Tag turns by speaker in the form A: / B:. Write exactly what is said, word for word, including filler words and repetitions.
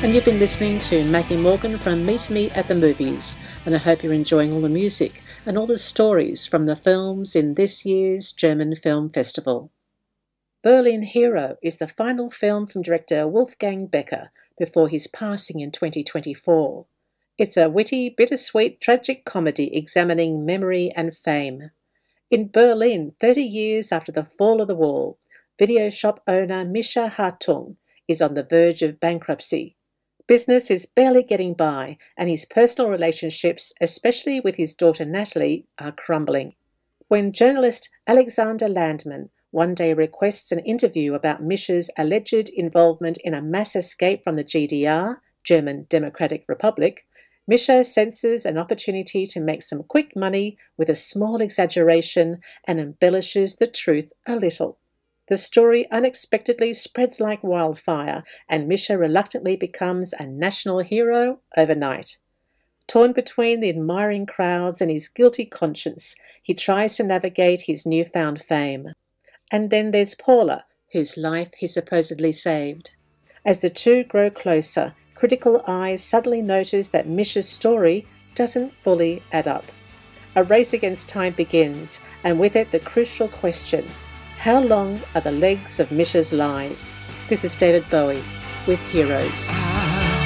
A: And you've been listening to Maggie Morgan from Meet Me at the Movies, and I hope you're enjoying all the music and all the stories from the films in this year's German Film Festival. Berlin Hero is the final film from director Wolfgang Becker before his passing in twenty twenty-four. It's a witty, bittersweet, tragic comedy examining memory and fame. In Berlin, thirty years after the fall of the wall, video shop owner Mischa Hartung is on the verge of bankruptcy. Business is barely getting by, and his personal relationships, especially with his daughter Natalie, are crumbling. When journalist Alexander Landman one day requests an interview about Mischa's alleged involvement in a mass escape from the G D R, German Democratic Republic, Mischa senses an opportunity to make some quick money with a small exaggeration and embellishes the truth a little. The story unexpectedly spreads like wildfire, and Mischa reluctantly becomes a national hero overnight. Torn between the admiring crowds and his guilty conscience, he tries to navigate his newfound fame. And then there's Paula, whose life he supposedly saved. As the two grow closer, critical eyes suddenly notice that Mischa's story doesn't fully add up. A race against time begins, and with it the crucial question: how long are the legs of Mischa's lies? This is David Bowie with Heroes.